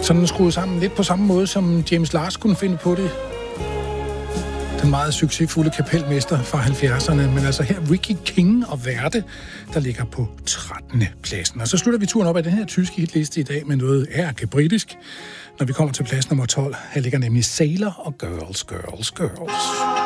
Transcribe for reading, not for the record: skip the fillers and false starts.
Sådan skruet sammen lidt på samme måde, som James Lars kunne finde på det. Den meget succesfulde kapelmester fra 70'erne, men altså her Ricky King og Verde, der ligger på 13. pladsen. Og så slutter vi turen op af den her tyske hitliste i dag med noget ærkebritisk. Når vi kommer til plads nummer 12, her ligger nemlig Sailor og Girls, Girls, Girls.